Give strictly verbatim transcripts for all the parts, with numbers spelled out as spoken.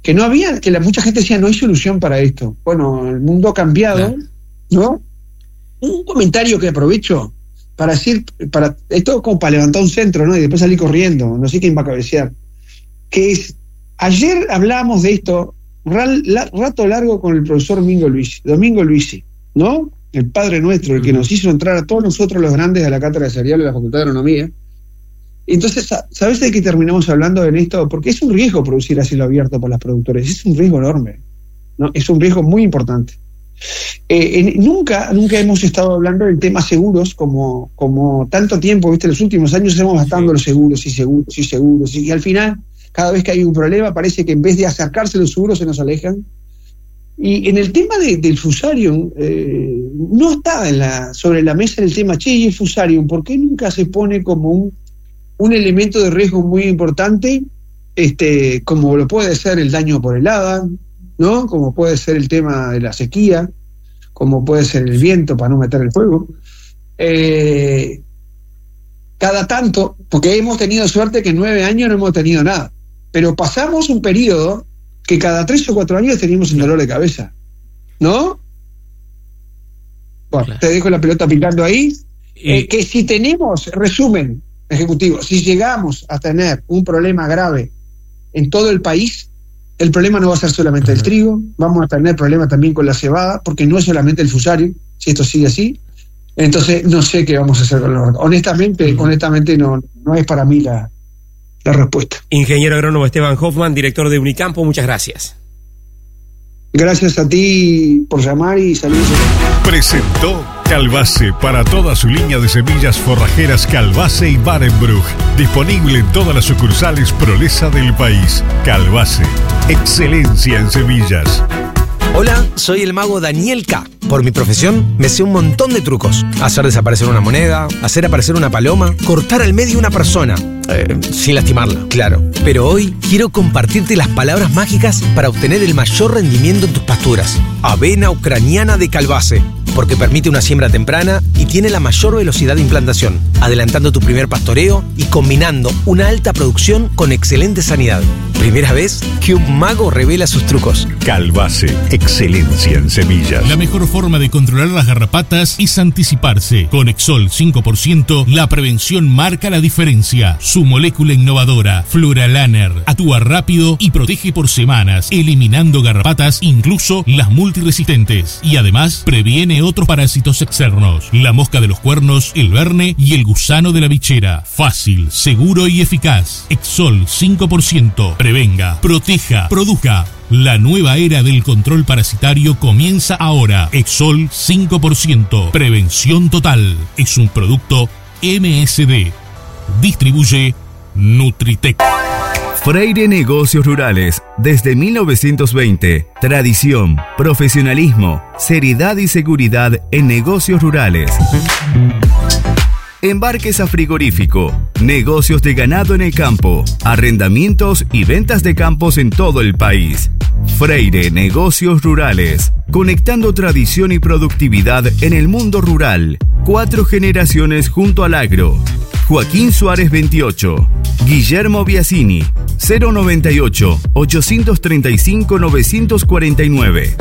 que no había, que la, mucha gente decía, no hay solución para esto. Bueno, el mundo ha cambiado, ¿no? Un comentario que aprovecho para decir, para esto como para levantar un centro, ¿no? Y después salir corriendo, no sé quién va a cabecear. Que es, ayer hablábamos de esto, ral, la, rato largo con el profesor Domingo Luisi, Domingo Luisi, ¿no? El padre nuestro, el que nos hizo entrar a todos nosotros los grandes a la cátedra de cereal de la Facultad de Agronomía. Entonces, ¿sabes de qué terminamos hablando en esto? Porque es un riesgo producir a cielo abierto por las productores, es un riesgo enorme, ¿no? Es un riesgo muy importante. Eh, en, nunca, nunca hemos estado hablando del tema seguros como, como tanto tiempo, ¿viste? En los últimos años hemos gastado los seguros y seguros y seguros, y al final, cada vez que hay un problema, parece que en vez de acercarse los seguros se nos alejan. Y en el tema de, del fusarium, eh, no está en la, sobre la mesa el tema, che, ¿y el fusarium? ¿Por qué nunca se pone como un, un elemento de riesgo muy importante, este, como lo puede ser el daño por helada, ¿no? Como puede ser el tema de la sequía, como puede ser el viento para no meter el fuego? Eh, cada tanto, porque hemos tenido suerte que en nueve años no hemos tenido nada, pero pasamos un periodo que cada tres o cuatro años teníamos un dolor de cabeza, ¿no? Bueno, claro. Te dejo la pelota picando ahí. Y... Eh, que si tenemos, resumen ejecutivo, si llegamos a tener un problema grave en todo el país, el problema no va a ser solamente el trigo, vamos a tener problemas también con la cebada, porque no es solamente el fusario, si esto sigue así. Entonces no sé qué vamos a hacer con los... Honestamente, uh-huh. honestamente no, no es para mí la... la respuesta. Ingeniero agrónomo Esteban Hoffman, director de Unicampo, muchas gracias. Gracias a ti por llamar y saludos. Presentó Calbase para toda su línea de semillas forrajeras Calbase y Barenbruch. Disponible en todas las sucursales Prolesa del país. Calbase, excelencia en semillas. Hola, soy el mago Daniel K. Por mi profesión, me sé un montón de trucos. Hacer desaparecer una moneda, hacer aparecer una paloma, cortar al medio una persona. Eh, sin lastimarla, claro. Pero hoy quiero compartirte las palabras mágicas para obtener el mayor rendimiento en tus pasturas. Avena ucraniana de Calbase, porque permite una siembra temprana y tiene la mayor velocidad de implantación, adelantando tu primer pastoreo y combinando una alta producción con excelente sanidad. Primera vez que un mago revela sus trucos. Calbase, excelencia en semillas. La mejor forma de controlar las garrapatas es anticiparse. Con Exol cinco por ciento, la prevención marca la diferencia. Su molécula innovadora, Floralaner, actúa rápido y protege por semanas, eliminando garrapatas, incluso las multiresistentes. Y además, previene otros parásitos externos. La mosca de los cuernos, el verne y el gusano de la bichera. Fácil, seguro y eficaz. Exol cinco por ciento. Prevenga, proteja, produzca. La nueva era del control parasitario comienza ahora. Exol cinco por ciento. Prevención total. Es un producto M S D. Distribuye Nutritec. Freire Negocios Rurales, desde mil novecientos veinte. Tradición, profesionalismo, seriedad y seguridad en negocios rurales. Embarques a frigorífico, negocios de ganado en el campo, arrendamientos y ventas de campos en todo el país. Freire Negocios Rurales, conectando tradición y productividad en el mundo rural. Cuatro generaciones junto al agro. Joaquín Suárez veintiocho, Guillermo Biasini, cero noventa y ocho, ochocientos treinta y cinco, novecientos cuarenta y nueve.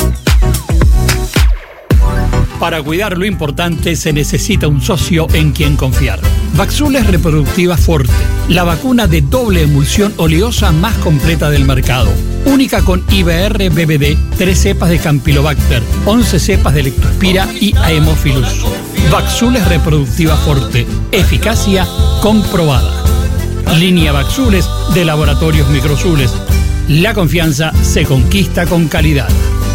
Para cuidar lo importante se necesita un socio en quien confiar. Vaxules Reproductiva Forte, la vacuna de doble emulsión oleosa más completa del mercado. Única con I B R B B D, tres cepas de Campylobacter, once cepas de Lectospira y Haemophilus. Vaxules Reproductiva Forte, eficacia comprobada. Línea Vaxules de Laboratorios Microzules. La confianza se conquista con calidad.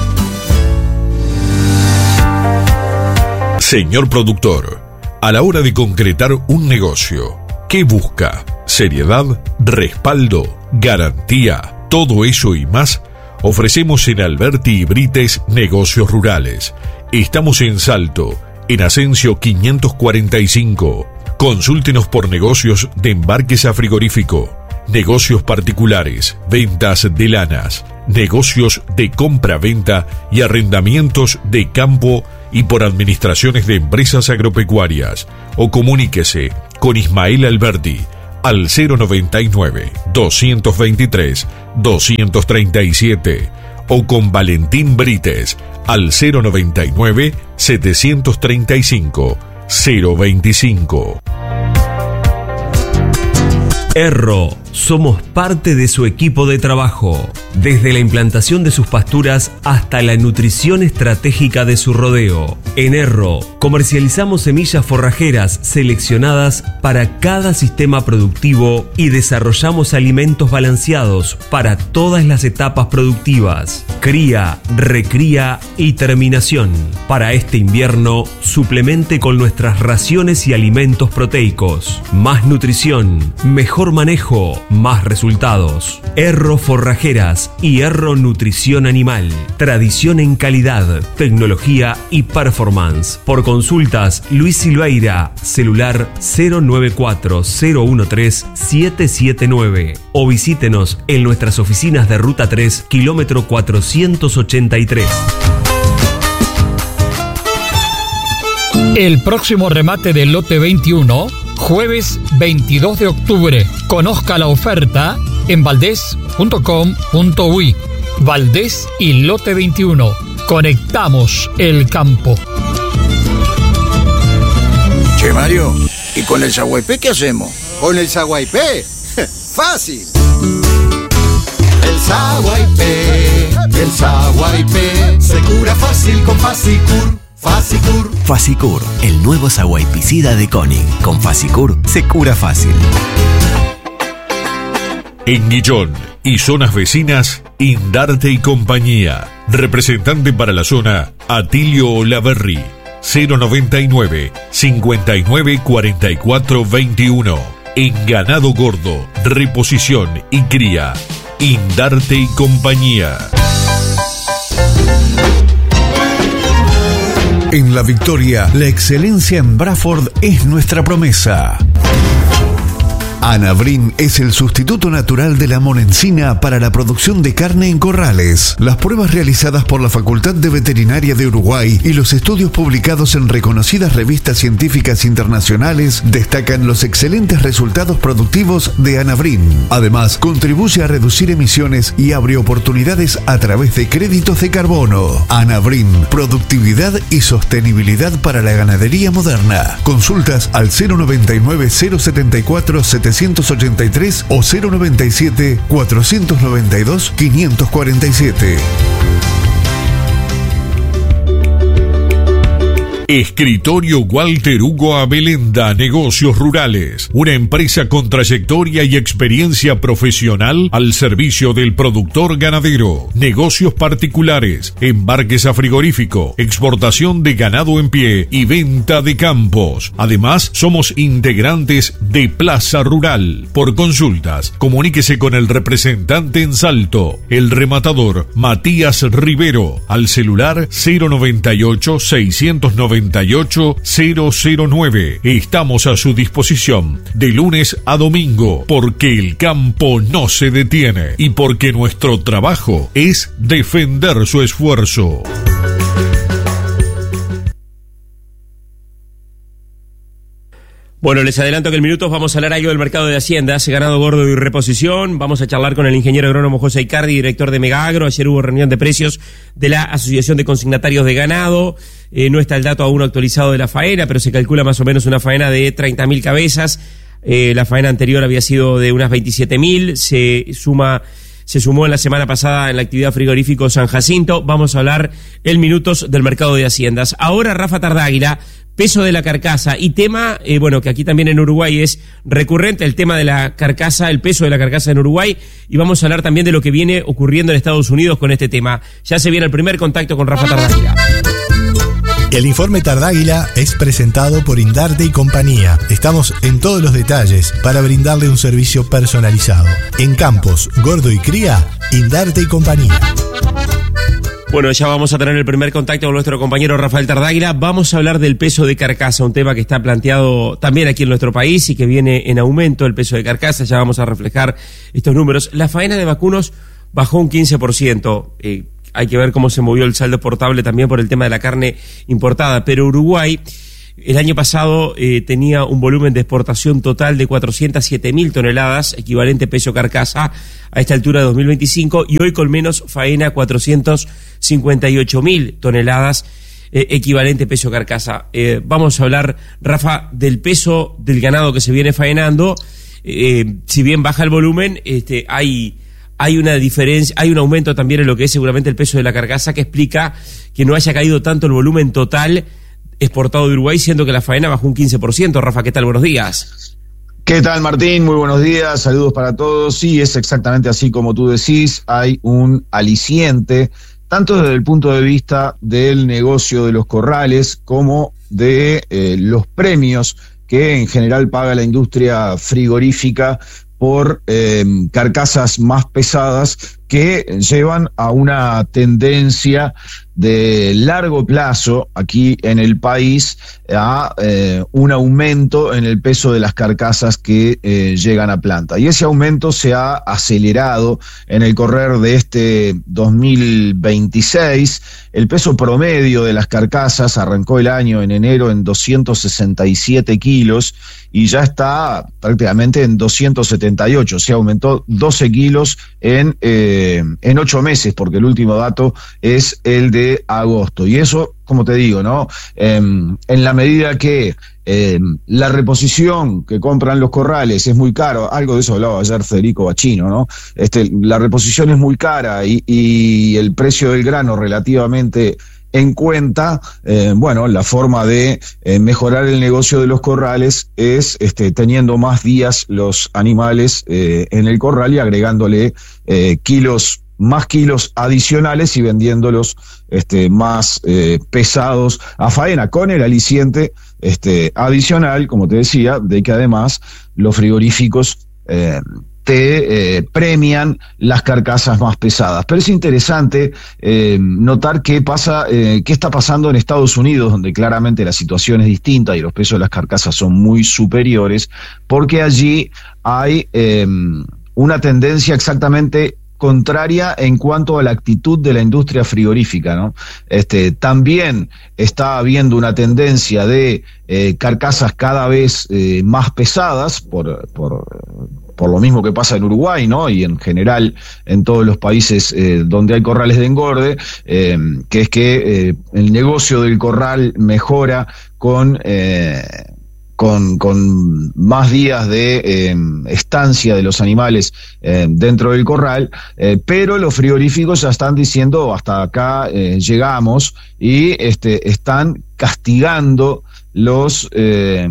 Señor productor, a la hora de concretar un negocio, ¿qué busca? Seriedad, respaldo, garantía, todo eso y más ofrecemos en Alberti y Brites Negocios Rurales. Estamos en Salto, en Asensio quinientos cuarenta y cinco. Consúltenos por negocios de embarques a frigorífico, negocios particulares, ventas de lanas, negocios de compra-venta y arrendamientos de campo y por administraciones de empresas agropecuarias, o comuníquese con Ismael Alberti al cero noventa y nueve, doscientos veintitrés, doscientos treinta y siete o con Valentín Brites al cero noventa y nueve, setecientos treinta y cinco, cero veinticinco. Erro, somos parte de su equipo de trabajo, desde la implantación de sus pasturas hasta la nutrición estratégica de su rodeo. En Erro, comercializamos semillas forrajeras seleccionadas para cada sistema productivo y desarrollamos alimentos balanceados para todas las etapas productivas: cría, recría y terminación. Para este invierno, suplemente con nuestras raciones y alimentos proteicos. Más nutrición, mejor manejo, más resultados. Erro Forrajeras y Erro Nutrición Animal. Tradición en calidad, tecnología y performance. Por consultas, Luis Silveira, celular cero nueve cuatro, cero uno tres, siete siete nueve. O visítenos en nuestras oficinas de Ruta tres, kilómetro cuatrocientos ochenta y tres. El próximo remate del lote veintiuno, jueves veintidós de octubre. Conozca la oferta en valdés punto com punto uy. Valdés y lote veintiuno. Conectamos el campo. Che, Mario, ¿y con el Saguaypé qué hacemos? ¿Con el Saguaypé? ¡Fácil! El Saguaypé, el Saguaypé, se cura fácil con Fasicur. Fasicur. Fasicur, el nuevo saguaypicida de Koenig. Con Fasicur se cura fácil. En Guillón y zonas vecinas, Indarte y Compañía. Representante para la zona, Atilio Olaverri. cero noventa y nueve, cincuenta y nueve, cuarenta y cuatro, veintiuno. En ganado gordo, reposición y cría, Indarte y Compañía. En La Victoria, la excelencia en Bradford es nuestra promesa. Anabrin es el sustituto natural de la monencina para la producción de carne en corrales. Las pruebas realizadas por la Facultad de Veterinaria de Uruguay y los estudios publicados en reconocidas revistas científicas internacionales destacan los excelentes resultados productivos de Anabrin. Además, contribuye a reducir emisiones y abre oportunidades a través de créditos de carbono. Anabrin, productividad y sostenibilidad para la ganadería moderna. Consultas al cero noventa y nueve, cero setenta y cuatro, setecientos ochenta y tres o cero noventa y siete, cuatrocientos noventa y dos, quinientos cuarenta y siete. Escritorio Walter Hugo Abelenda, Negocios Rurales, una empresa con trayectoria y experiencia profesional al servicio del productor ganadero, negocios particulares, embarques a frigorífico, exportación de ganado en pie y venta de campos. Además, somos integrantes de Plaza Rural. Por consultas, comuníquese con el representante en Salto, el rematador Matías Rivero, al celular cero noventa y ocho, seiscientos noventa y ocho, cero cero nueve. Estamos a su disposición de lunes a domingo, porque el campo no se detiene y porque nuestro trabajo es defender su esfuerzo. Bueno, les adelanto que en minutos vamos a hablar algo del mercado de Haciendas, ganado gordo y reposición. Vamos a charlar con el ingeniero agrónomo José Icardi, director de Megagro. Ayer hubo reunión de precios de la Asociación de Consignatarios de Ganado. Eh, no está el dato aún actualizado de la faena, pero se calcula más o menos una faena de treinta mil cabezas. Eh, la faena anterior había sido de unas veintisiete mil. Se suma... Se sumó en la semana pasada en la actividad frigorífico San Jacinto. Vamos a hablar en minutos del mercado de Haciendas. Ahora Rafa Tardáguila, peso de la carcasa y tema, eh, bueno, que aquí también en Uruguay es recurrente, el tema de la carcasa, el peso de la carcasa en Uruguay, y vamos a hablar también de lo que viene ocurriendo en Estados Unidos con este tema. Ya se viene el primer contacto con Rafa Tardáguila. El informe Tardáguila es presentado por Indarte y Compañía. Estamos en todos los detalles para brindarle un servicio personalizado. En campos, gordo y cría, Indarte y Compañía. Bueno, ya vamos a tener el primer contacto con nuestro compañero Rafael Tardáguila. Vamos a hablar del peso de carcasa, un tema que está planteado también aquí en nuestro país y que viene en aumento el peso de carcasa. Ya vamos a reflejar estos números. La faena de vacunos bajó un quince por ciento. Eh, Hay que ver cómo se movió el saldo exportable también por el tema de la carne importada. Pero Uruguay El año pasado eh, tenía un volumen de exportación total de cuatrocientas siete mil toneladas, equivalente peso carcasa, a esta altura de dos mil veinticinco, y hoy con menos faena cuatrocientas cincuenta y ocho mil toneladas, eh, equivalente peso carcasa. Eh, vamos a hablar, Rafa, del peso del ganado que se viene faenando. Eh, si bien baja el volumen, este, hay... Hay una diferencia, hay un aumento también en lo que es seguramente el peso de la carcasa, que explica que no haya caído tanto el volumen total exportado de Uruguay, siendo que la faena bajó un quince por ciento. Rafa, ¿qué tal? Buenos días. ¿Qué tal, Martín? Muy buenos días, saludos para todos. Sí, es exactamente así como tú decís, hay un aliciente, tanto desde el punto de vista del negocio de los corrales como de eh, los premios que en general paga la industria frigorífica por eh, carcasas más pesadas que llevan a una tendencia de largo plazo aquí en el país a eh, un aumento en el peso de las carcasas que eh, llegan a planta. Y ese aumento se ha acelerado en el correr de este dos mil veintiséis. El peso promedio de las carcasas arrancó el año en enero en doscientos sesenta y siete kilos y ya está prácticamente en doscientos setenta y ocho, o sea, aumentó doce kilos en, eh, en ocho meses, porque el último dato es el de agosto. Y eso, como te digo, ¿no? Eh, en la medida que eh, la reposición que compran los corrales es muy caro, algo de eso hablaba ayer Federico Bachino, ¿no? Este, la reposición es muy cara y, y el precio del grano relativamente en cuenta, eh, bueno, la forma de eh, mejorar el negocio de los corrales es este, teniendo más días los animales eh, en el corral y agregándole eh, kilos, más kilos adicionales y vendiéndolos este, más eh, pesados a faena, con el aliciente este, adicional, como te decía, de que además los frigoríficos eh, te eh, premian las carcasas más pesadas. Pero es interesante eh, notar qué pasa, eh, qué está pasando en Estados Unidos, donde claramente la situación es distinta y los pesos de las carcasas son muy superiores, porque allí hay eh, una tendencia exactamente contraria en cuanto a la actitud de la industria frigorífica, ¿no? Este, también está habiendo una tendencia de eh, carcasas cada vez eh, más pesadas por, por por lo mismo que pasa en Uruguay, ¿no? Y en general en todos los países eh, donde hay corrales de engorde, eh, que es que eh, el negocio del corral mejora con eh, Con, con más días de eh, estancia de los animales eh, dentro del corral, eh, pero los frigoríficos ya están diciendo hasta acá eh, llegamos y este, están castigando los eh,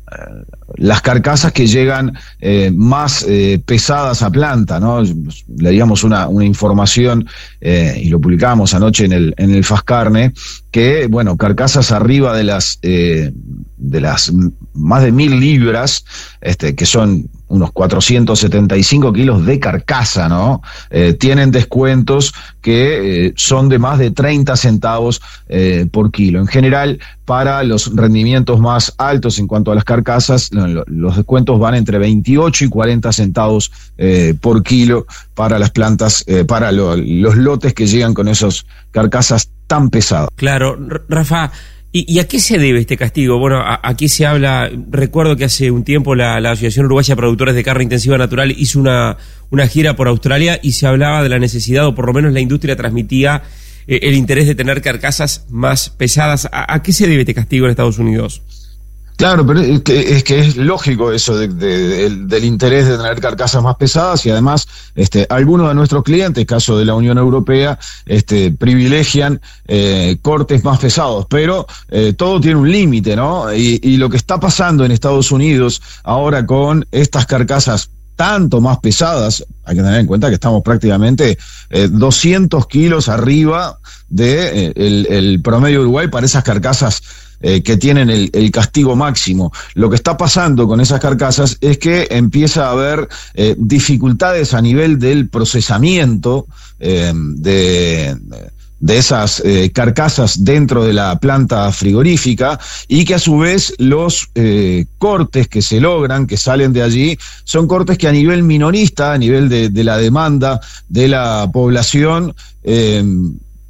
las carcasas que llegan eh, más eh, pesadas a planta, ¿no? Leíamos una, una información eh, y lo publicamos anoche en el en el Fascarne, que bueno, carcasas arriba de las eh, de las más de mil libras, este, que son unos cuatrocientos setenta y cinco kilos de carcasa, ¿no? Eh, tienen descuentos que eh, son de más de treinta centavos eh, por kilo. En general, para los rendimientos más altos en cuanto a las carcasas, lo, los descuentos van entre veintiocho y cuarenta centavos eh, por kilo para las plantas, eh, para lo, los lotes que llegan con esas carcasas tan pesadas. Claro, Rafa, ¿y, ¿y a qué se debe este castigo? Bueno, a, aquí se habla, recuerdo que hace un tiempo la, la Asociación Uruguaya de Productores de Carne Intensiva Natural hizo una, una gira por Australia y se hablaba de la necesidad, o por lo menos la industria transmitía eh, el interés de tener carcasas más pesadas. ¿A, a qué se debe este castigo en Estados Unidos? Claro, pero es que es, que es lógico eso de, de, de, del interés de tener carcasas más pesadas, y además este, algunos de nuestros clientes, caso de la Unión Europea, este, privilegian eh, cortes más pesados, pero eh, todo tiene un límite, ¿no? Y, y lo que está pasando en Estados Unidos ahora con estas carcasas tanto más pesadas, hay que tener en cuenta que estamos prácticamente eh, doscientos kilos arriba de eh, el, el promedio de Uruguay para esas carcasas Eh, que tienen el, el castigo máximo. Lo que está pasando con esas carcasas es que empieza a haber eh, dificultades a nivel del procesamiento eh, de, de esas eh, carcasas dentro de la planta frigorífica, y que a su vez los eh, cortes que se logran, que salen de allí, son cortes que a nivel minorista, a nivel de, de la demanda de la población, eh,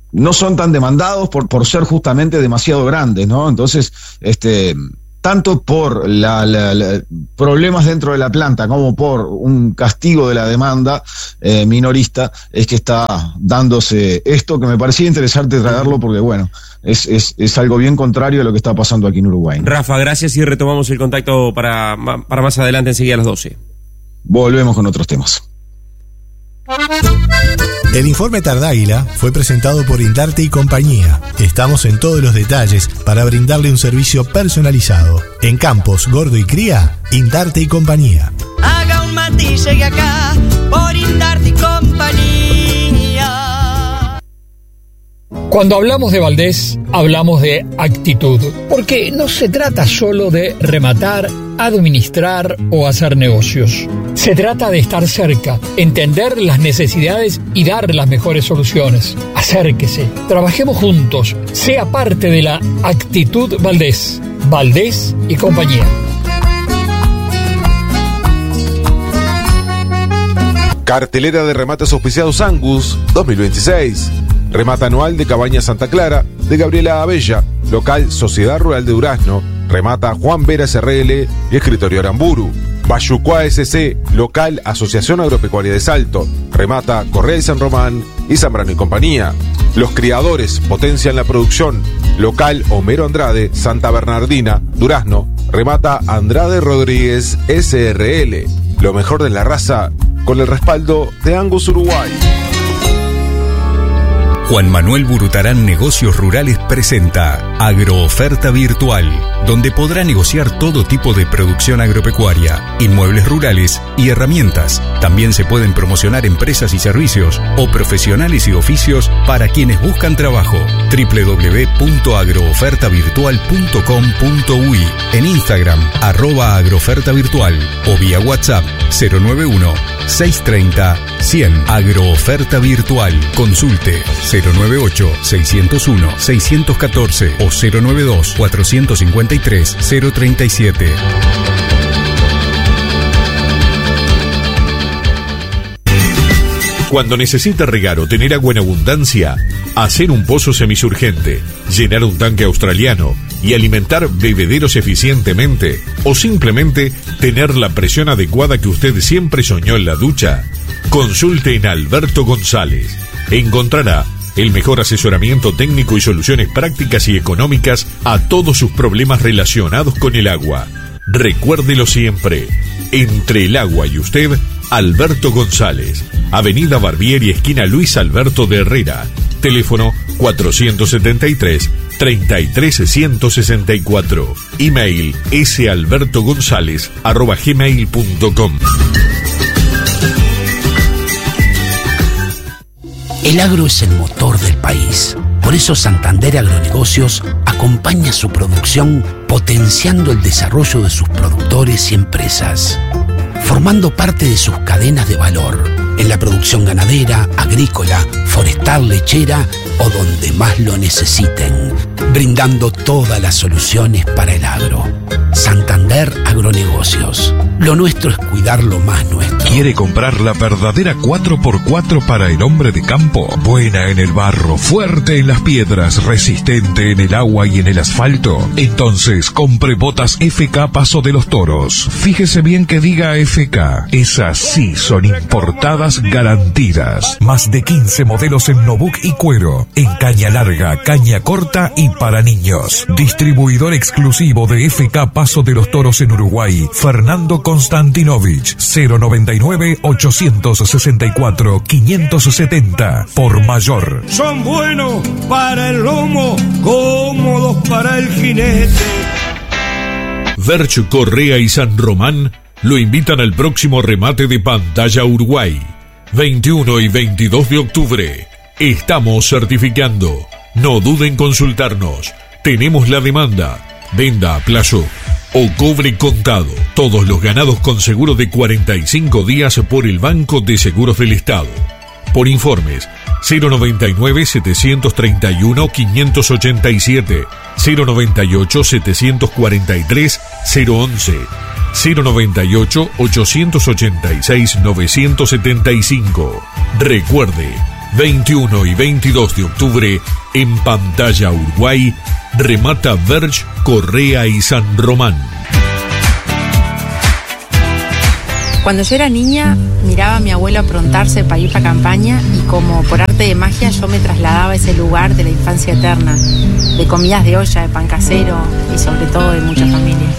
no son tan demandados por, por ser justamente demasiado grandes, ¿no? Entonces, este, tanto por la, la, la problemas dentro de la planta como por un castigo de la demanda eh, minorista, es que está dándose esto, que me parecía interesante traerlo porque, bueno, es, es, es algo bien contrario a lo que está pasando aquí en Uruguay. Rafa, gracias y retomamos el contacto para, para más adelante, enseguida a las doce. Volvemos con otros temas. El informe Tardáguila fue presentado por Indarte y compañía. Estamos en todos los detalles para brindarle un servicio personalizado. En Campos, Gordo y Cría, Indarte y compañía. Haga un mate y llegue acá por Indarte y compañía. Cuando hablamos de Valdés, hablamos de actitud, porque no se trata solo de rematar, administrar o hacer negocios. Se trata de estar cerca, entender las necesidades y dar las mejores soluciones. Acérquese, trabajemos juntos, sea parte de la actitud Valdés. Valdés y compañía. Cartelera de remates auspiciados Angus dos mil veintiséis. Remata anual de Cabaña Santa Clara de Gabriela Abella. Local Sociedad Rural de Durazno. Remata Juan Veras R L y Escritorio Aramburu. Bayucuá S C, local Asociación Agropecuaria de Salto. Remata Correa y San Román y Zambrano y compañía. Los criadores potencian la producción. Local Homero Andrade, Santa Bernardina, Durazno. Remata Andrade Rodríguez S R L. Lo mejor de la raza con el respaldo de Angus Uruguay. Juan Manuel Burutarán Negocios Rurales presenta Agrooferta Virtual, donde podrá negociar todo tipo de producción agropecuaria, inmuebles rurales y herramientas. También se pueden promocionar empresas y servicios o profesionales y oficios para quienes buscan trabajo. doble u doble u doble u punto agrooferta virtual punto com punto u i, en Instagram arroba agrooferta virtual o vía WhatsApp cero nueve uno, seis tres cero, cien. Agrooferta Virtual. Consulte cero nueve ocho, seis cero uno, seis uno cuatro o cero nueve dos, cuatro cinco tres, cero tres siete. Cuando necesita regar o tener agua en abundancia, hacer un pozo semisurgente, llenar un tanque australiano y alimentar bebederos eficientemente, o simplemente tener la presión adecuada que usted siempre soñó en la ducha, consulte en Alberto González. Encontrará el mejor asesoramiento técnico y soluciones prácticas y económicas a todos sus problemas relacionados con el agua. Recuérdelo siempre, entre el agua y usted, Alberto González, Avenida Barbieri, esquina Luis Alberto de Herrera, teléfono cuatrocientos setenta y tres, treinta y tres ciento sesenta y cuatro, email salbertogonzalez arroba gmail punto com. El agro es el motor del país. Por eso Santander Agronegocios acompaña su producción potenciando el desarrollo de sus productores y empresas, formando parte de sus cadenas de valor en la producción ganadera, agrícola, forestal, lechera o donde más lo necesiten, brindando todas las soluciones para el agro. Santander Agronegocios. Lo nuestro es cuidar lo más nuestro. ¿Quiere comprar la verdadera cuatro por cuatro para el hombre de campo? Buena en el barro, fuerte en las piedras, resistente en el agua y en el asfalto. Entonces compre botas F K Paso de los Toros. Fíjese bien que diga F K. Esas sí son importadas garantidas. Más de quince modelos en Nobuk y cuero, en caña larga, caña corta y para niños. Distribuidor exclusivo de F K Paso de los Toros en Uruguay, Fernando Konstantinovich, cero noventa y nueve, ochocientos sesenta y cuatro, quinientos setenta, por mayor. Son buenos para el lomo, cómodos para el jinete. Verch Correa y San Román lo invitan al próximo remate de Pantalla Uruguay, veintiuno y veintidós de octubre. Estamos certificando. No duden en consultarnos. Tenemos la demanda. Venda a plazo o cobre contado. Todos los ganados con seguro de cuarenta y cinco días por el Banco de Seguros del Estado. Por informes, cero noventa y nueve, setecientos treinta y uno, quinientos ochenta y siete, cero noventa y ocho, setecientos cuarenta y tres, cero once, cero noventa y ocho, ochocientos ochenta y seis, novecientos setenta y cinco. Recuerde, veintiuno y veintidós de octubre, en Pantalla Uruguay, remata Verge, Correa y San Román. Cuando yo era niña, miraba a mi abuelo aprontarse para ir para campaña y como por arte de magia yo me trasladaba a ese lugar de la infancia eterna, de comidas de olla, de pan casero y sobre todo de mucha familia.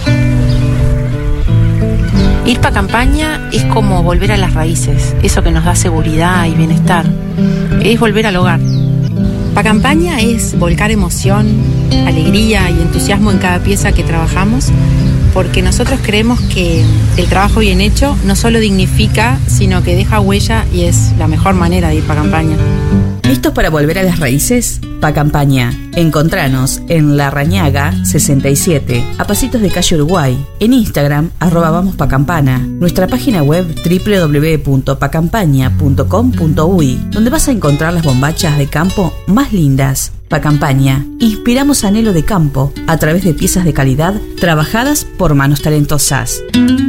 Ir para campaña es como volver a las raíces, eso que nos da seguridad y bienestar. Es volver al hogar. Pa' campaña es volcar emoción, alegría y entusiasmo en cada pieza que trabajamos, porque nosotros creemos que el trabajo bien hecho no solo dignifica, sino que deja huella y es la mejor manera de ir pa' campaña. ¿Listos para volver a las raíces? Pa' campaña. Encontranos en La Rañaga sesenta y siete, a pasitos de calle Uruguay. En Instagram, arroba vamos pa' campana. Nuestra página web doble u doble u doble u punto pa campaña punto com punto uy, donde vas a encontrar las bombachas de campo más lindas. Pa' campaña. Inspiramos anhelo de campo a través de piezas de calidad trabajadas por manos talentosas.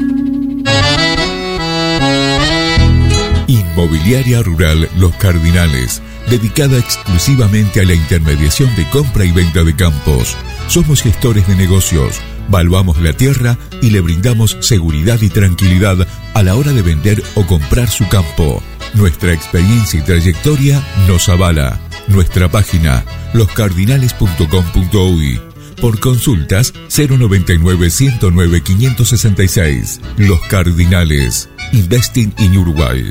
Inmobiliaria Rural Los Cardinales, dedicada exclusivamente a la intermediación de compra y venta de campos. Somos gestores de negocios, valuamos la tierra y le brindamos seguridad y tranquilidad a la hora de vender o comprar su campo. Nuestra experiencia y trayectoria nos avala. Nuestra página, los cardinales punto com punto uy. Por consultas, cero noventa y nueve, ciento nueve, quinientos sesenta y seis. Los Cardinales. Investing in Uruguay.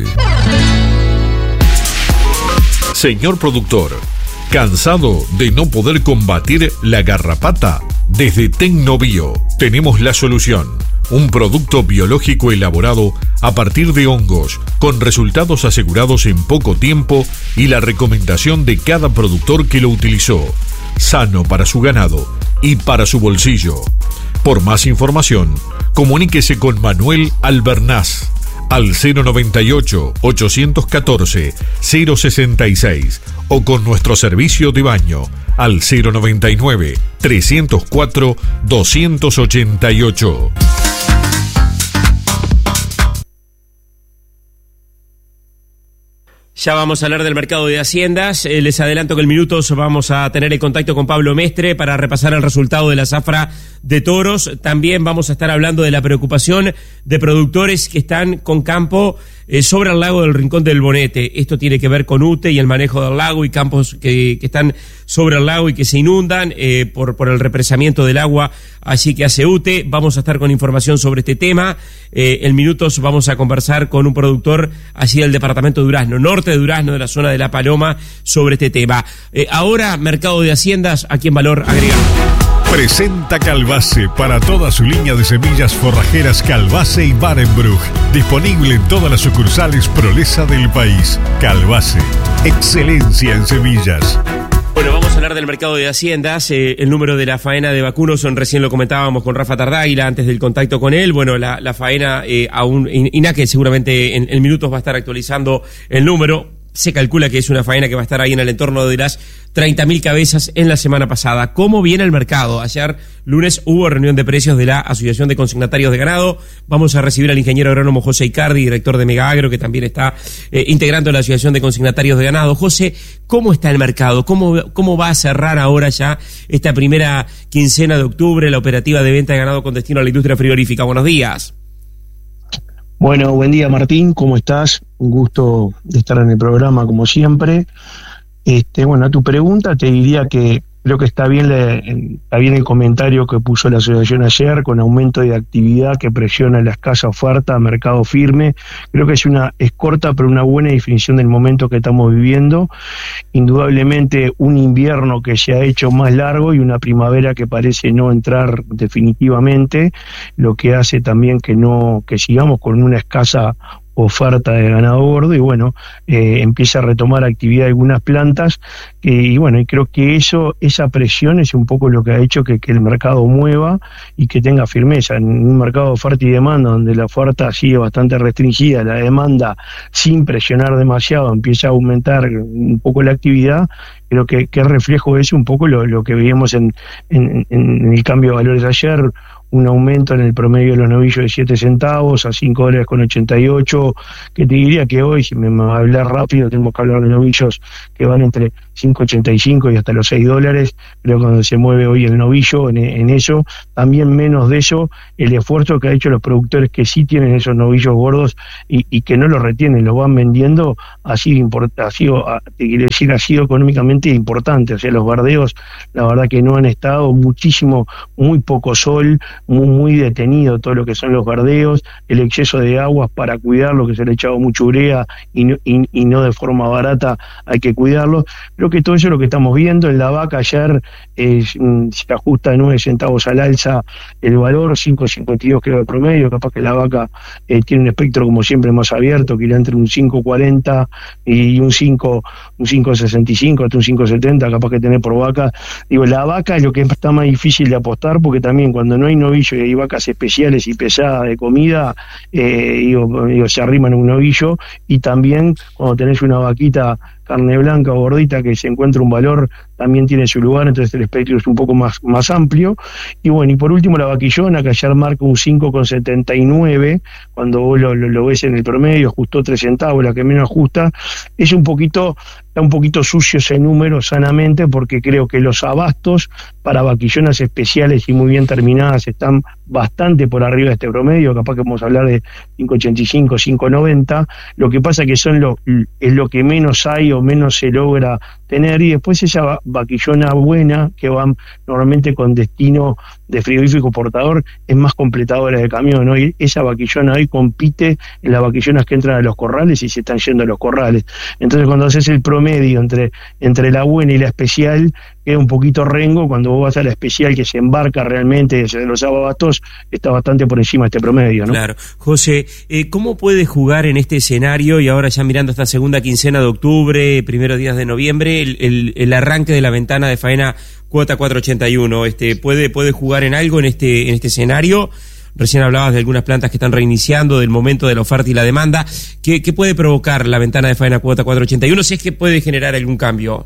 Señor productor, ¿cansado de no poder combatir la garrapata? Desde Tecnobio tenemos la solución. Un producto biológico elaborado a partir de hongos, con resultados asegurados en poco tiempo y la recomendación de cada productor que lo utilizó. Sano para su ganado y para su bolsillo. Por más información, comuníquese con Manuel Albernaz al cero noventa y ocho, ochocientos catorce, cero sesenta y seis o con nuestro servicio de baño al cero noventa y nueve, trescientos cuatro, doscientos ochenta y ocho. Ya vamos a hablar del mercado de haciendas. Eh, les adelanto que en minutos vamos a tener el contacto con Pablo Mestre para repasar el resultado de la zafra de toros. También vamos a estar hablando de la preocupación de productores que están con campo eh, sobre el lago del Rincón del Bonete. Esto tiene que ver con U T E y el manejo del lago y campos que, que están sobre el lago y que se inundan eh, por, por el represamiento del agua allí que hace U T E. Vamos a estar con información sobre este tema. Eh, en minutos vamos a conversar con un productor allí del departamento de Durazno, norte de Durazno, de la zona de La Paloma, sobre este tema. Eh, ahora, mercado de haciendas, aquí en Valor Agregado. Presenta Calbase para toda su línea de semillas forrajeras Calbase y Barenbruch. Disponible en todas las sucursales Prolesa del país. Calbase, excelencia en semillas. Bueno, vamos a hablar del mercado de haciendas. Eh, el número de la faena de vacunos, recién lo comentábamos con Rafa Tardáguila antes del contacto con él. Bueno, la, la faena eh, aún, Inaque seguramente en, en minutos va a estar actualizando el número. Se calcula que es una faena que va a estar ahí en el entorno de las treinta mil cabezas en la semana pasada. ¿Cómo viene el mercado? Ayer, lunes, hubo reunión de precios de la Asociación de Consignatarios de Ganado. Vamos a recibir al ingeniero agrónomo José Icardi, director de Mega Agro, que también está eh, integrando la Asociación de Consignatarios de Ganado. José, ¿cómo está el mercado? ¿Cómo, cómo va a cerrar ahora ya esta primera quincena de octubre la operativa de venta de ganado con destino a la industria frigorífica? Buenos días. Bueno, buen día Martín, ¿cómo estás? Un gusto de estar en el programa como siempre. Este, bueno, a tu pregunta te diría que creo que está bien, le, está bien el comentario que puso la asociación ayer, con aumento de actividad que presiona la escasa oferta, mercado firme. Creo que es una es corta pero una buena definición del momento que estamos viviendo. Indudablemente un invierno que se ha hecho más largo y una primavera que parece no entrar definitivamente, lo que hace también que no que sigamos con una escasa oferta de ganado gordo y bueno, eh, empieza a retomar actividad de algunas plantas eh, y bueno, y creo que eso, esa presión es un poco lo que ha hecho que, que el mercado mueva y que tenga firmeza. En un mercado de oferta y demanda donde la oferta sigue bastante restringida, la demanda sin presionar demasiado empieza a aumentar un poco la actividad. Creo que, que reflejo es un poco lo, lo que veíamos en, en, en el cambio de valores ayer, un aumento en el promedio de los novillos de siete centavos a cinco dólares con ochenta y ocho, que te diría que hoy, si me va a hablar rápido, tenemos que hablar de novillos que van entre cinco ochenta y cinco y hasta los seis dólares, creo que cuando se mueve hoy el novillo en, en eso, también menos de eso, el esfuerzo que han hecho los productores que sí tienen esos novillos gordos y, y que no los retienen, los van vendiendo, ha sido, import, ha sido, te quiero decir, ha sido económicamente importante, o sea, los bardeos, la verdad que no han estado muchísimo, muy poco sol, muy, muy detenido todo lo que son los bardeos, el exceso de aguas para cuidarlo, que se le ha echado mucha urea y no, y, y no de forma barata, hay que cuidarlo. Creo que todo eso es lo que estamos viendo. En la vaca ayer eh, se ajusta de nueve centavos al alza el valor, cinco cincuenta y dos creo de promedio, capaz que la vaca eh, tiene un espectro como siempre más abierto, que irá entre un cinco cuarenta y un cinco, un cinco sesenta y cinco hasta un cinco setenta, capaz que tener por vaca. Digo, la vaca es lo que está más difícil de apostar, porque también cuando no hay novillo y hay vacas especiales y pesadas de comida, eh, digo, digo, se arriman a un novillo, y también cuando tenés una vaquita carne blanca o gordita que se encuentra un valor, también tiene su lugar, entonces el espectro es un poco más, más amplio. Y bueno, y por último la vaquillona, que ayer marca un cinco con setenta y nueve, cuando vos lo, lo, lo ves en el promedio, ajustó tres centavos, la que menos ajusta, es un poquito, está un poquito sucio ese número sanamente, porque creo que los abastos para vaquillonas especiales y muy bien terminadas están bastante por arriba de este promedio, capaz que vamos a hablar de cinco ochenta y cinco, cinco noventa, lo que pasa que son lo, es lo que menos hay o menos se logra tener, y después esa vaquillona buena que va normalmente con destino de frigorífico portador es más completadora de camión, ¿no? Y esa vaquillona hoy compite en las vaquillonas que entran a los corrales y se están yendo a los corrales. Entonces cuando haces el promedio entre, entre la buena y la especial, queda un poquito rengo. Cuando vos vas a la especial, que se embarca realmente de los abastos, está bastante por encima de este promedio, ¿no? Claro. José, eh, ¿cómo puede jugar en este escenario, y ahora ya mirando esta segunda quincena de octubre, primeros días de noviembre, el, el, el arranque de la ventana de faena cuota cuatro ochenta y uno? Este, ¿puede, puede jugar en algo en este, en este escenario? Recién hablabas de algunas plantas que están reiniciando, del momento de la oferta y la demanda. ¿Qué, qué puede provocar la ventana de faena cuota cuatro ochenta y uno, si es que puede generar algún cambio?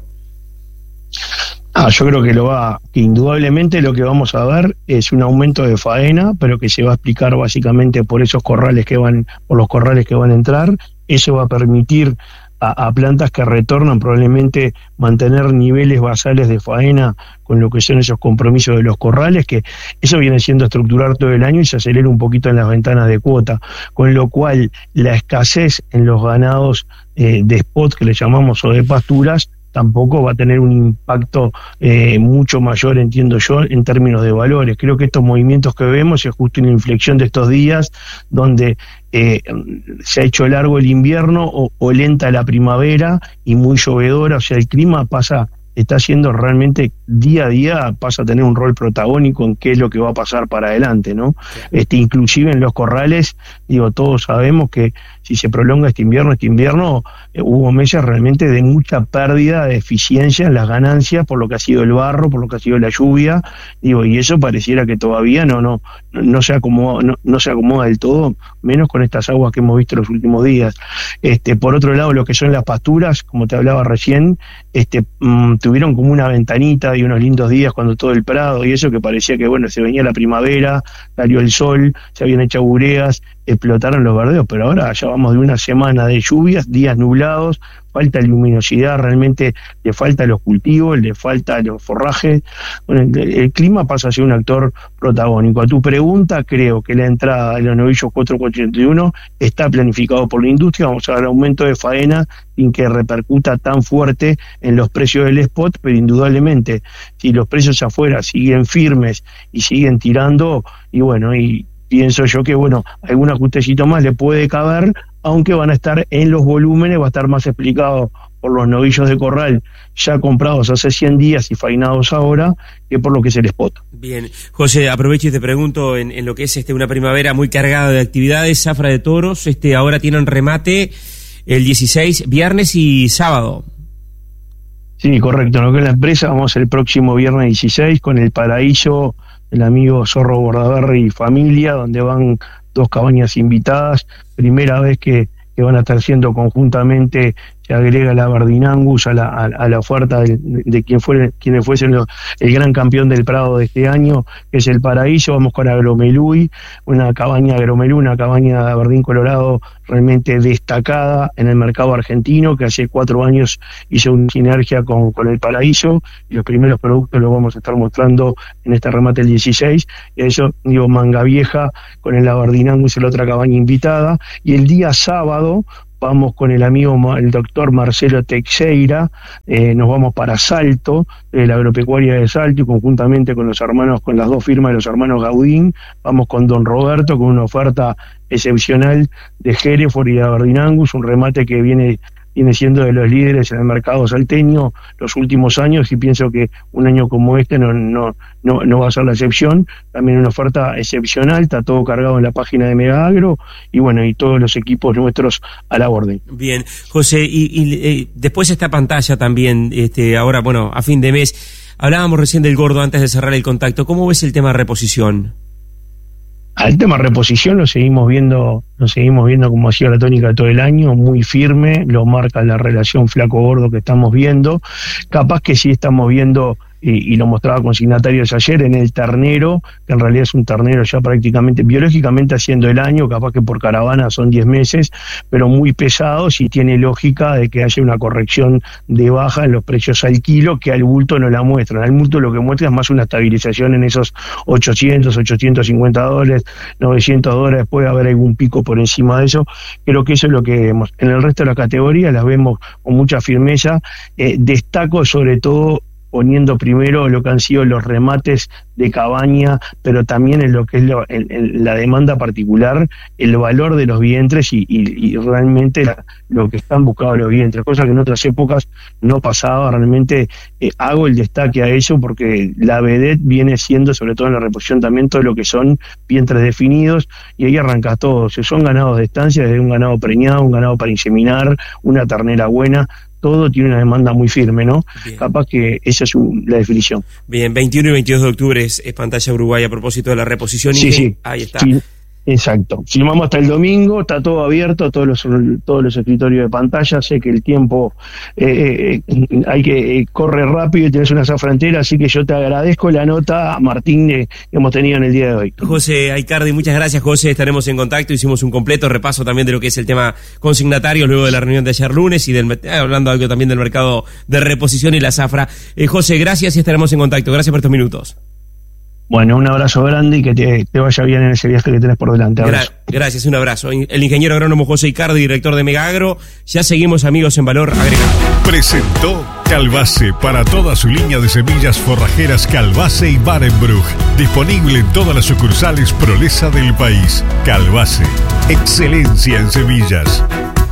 Ah, yo creo que lo va, que indudablemente lo que vamos a ver es un aumento de faena, pero que se va a explicar básicamente por esos corrales que van, por los corrales que van a entrar. Eso va a permitir a, a plantas que retornan probablemente mantener niveles basales de faena con lo que son esos compromisos de los corrales, que eso viene siendo estructurar todo el año y se acelera un poquito en las ventanas de cuota, con lo cual la escasez en los ganados eh, de spot, que le llamamos, o de pasturas, tampoco va a tener un impacto eh, mucho mayor, entiendo yo, en términos de valores. Creo que estos movimientos que vemos es justo una inflexión de estos días donde eh, se ha hecho largo el invierno o, o lenta la primavera y muy llovedora, o sea, el clima pasa, está siendo realmente día a día, pasa a tener un rol protagónico en qué es lo que va a pasar para adelante, ¿no? Este, inclusive en los corrales, digo, todos sabemos que si se prolonga este invierno, este invierno eh, hubo meses realmente de mucha pérdida de eficiencia en las ganancias por lo que ha sido el barro, por lo que ha sido la lluvia, digo, y eso pareciera que todavía no no no se acomoda, no, no se acomoda del todo, menos con estas aguas que hemos visto los últimos días. Este, por otro lado, lo que son las pasturas, como te hablaba recién, este mmm, tuvieron como una ventanita y unos lindos días cuando todo el prado y eso, que parecía que bueno, se venía la primavera, salió el sol, se habían hecho ureas, explotaron los verdeos, pero ahora ya vamos de una semana de lluvias, días nublados, falta luminosidad, realmente le falta a los cultivos, le falta a los forrajes. Bueno, el, el clima pasa a ser un actor protagónico. A tu pregunta, creo que la entrada de los novillos cuatro ochenta y uno está planificado por la industria. Vamos a ver aumento de faena sin que repercuta tan fuerte en los precios del spot, pero indudablemente si los precios afuera siguen firmes y siguen tirando, y bueno, y pienso yo que, bueno, algún ajustecito más le puede caber, aunque van a estar en los volúmenes, va a estar más explicado por los novillos de corral ya comprados hace cien días y fainados ahora, que por lo que es el spot. Bien, José, aprovecho y te pregunto en, en lo que es este una primavera muy cargada de actividades, zafra de toros, este ahora tienen remate el dieciséis, viernes y sábado. Sí, correcto, en lo que es la empresa vamos el próximo viernes dieciséis con el Paraíso, el amigo Zorro Bordaberry y familia, donde van dos cabañas invitadas, primera vez que, que van a estar siendo conjuntamente se agrega la Aberdeen Angus a la, a, a la oferta de, de quien fue, quienes fuesen los, el gran campeón del Prado de este año, que es el Paraíso. Vamos con Agromelui, una cabaña Agromelui, una cabaña de Aberdeen, Colorado, realmente destacada en el mercado argentino, que hace cuatro años hizo una sinergia con, con el Paraíso, y los primeros productos los vamos a estar mostrando en este remate el dieciséis, y eso, digo, Manga Vieja con el Aberdeen Angus, la otra cabaña invitada. Y el día sábado vamos con el amigo, el doctor Marcelo Teixeira, eh, nos vamos para Salto, eh, la agropecuaria de Salto, y conjuntamente con los hermanos, con las dos firmas de los hermanos Gaudín, vamos con Don Roberto, con una oferta excepcional de Hereford y de Aberdeen Angus, un remate que viene viene siendo de los líderes en el mercado salteño los últimos años, y pienso que un año como este no no no, no va a ser la excepción. También una oferta excepcional, está todo cargado en la página de Mega Agro, y bueno, y todos los equipos nuestros a la orden. Bien, José, y, y eh, después esta pantalla también, este ahora, bueno, a fin de mes, hablábamos recién del gordo antes de cerrar el contacto. ¿Cómo ves el tema de reposición? Al tema reposición lo seguimos viendo, lo seguimos viendo como ha sido la tónica de todo el año, muy firme, lo marca la relación flaco-gordo que estamos viendo. Capaz que sí estamos viendo, y, y lo mostraba consignatarios ayer, en el ternero, que en realidad es un ternero ya prácticamente, biológicamente haciendo el año, capaz que por caravana son diez meses, pero muy pesados, y tiene lógica de que haya una corrección de baja en los precios al kilo, que al bulto no la muestran. Al bulto lo que muestra es más una estabilización en esos ochocientos, ochocientos cincuenta dólares, novecientos dólares, puede haber algún pico por encima de eso. Creo que eso es lo que vemos. En el resto de las categorías las vemos con mucha firmeza. Eh, destaco sobre todo poniendo primero lo que han sido los remates de cabaña, pero también en lo que es lo, en, en la demanda particular, el valor de los vientres y, y, y realmente la, lo que están buscando los vientres, cosa que en otras épocas no pasaba. Realmente eh, hago el destaque a eso, porque la vedette viene siendo, sobre todo en la reposición también, todo lo que son vientres definidos, y ahí arranca todo. Si son ganados de estancia, desde un ganado preñado, un ganado para inseminar, una ternera buena, todo tiene una demanda muy firme, ¿no? Bien. Capaz que esa es un, la definición. Bien, veintiuno y veintidós de octubre es, es pantalla Uruguay a propósito de la reposición. Sí, y sí. Ahí está. Sí. Exacto. Filmamos hasta el domingo, está todo abierto, todos los todos los escritorios de pantalla. Sé que el tiempo eh, eh, hay que eh, corre rápido y tenés una zafra entera, así que yo te agradezco la nota, Martín, eh, que hemos tenido en el día de hoy. José Aicardi, muchas gracias, José, estaremos en contacto. Hicimos un completo repaso también de lo que es el tema consignatario luego de la reunión de ayer lunes, y del eh, hablando algo también del mercado de reposición y la zafra. Eh, José, gracias y estaremos en contacto. Gracias por estos minutos. Bueno, un abrazo grande y que te, te vaya bien en ese viaje que tenés por delante. Gra- gracias, un abrazo. El ingeniero agrónomo José Aicardi, director de Mega Agro. Ya seguimos, amigos, en Valor Agregado. Presentó Calbase para toda su línea de semillas forrajeras Calbase y Barenbruch. Disponible en todas las sucursales Prolesa del país. Calbase, excelencia en semillas.